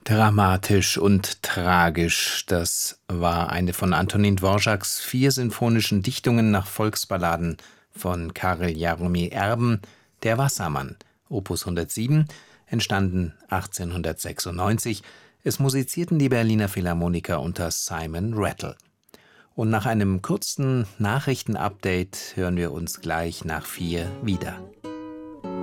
Dramatisch und tragisch, das war eine von Antonin Dvořáks 4 sinfonischen Dichtungen nach Volksballaden von Karel Jaromír Erben, Der Wassermann, Opus 107, entstanden 1896. Es musizierten die Berliner Philharmoniker unter Simon Rattle. Und nach einem kurzen Nachrichtenupdate hören wir uns gleich nach 4 wieder.